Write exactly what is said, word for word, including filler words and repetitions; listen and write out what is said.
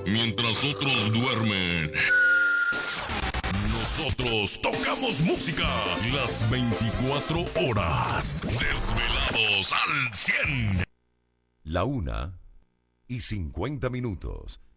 Mientras otros duermen, nosotros tocamos música las veinticuatro horas. Desvelados al cien. La una y cincuenta minutos.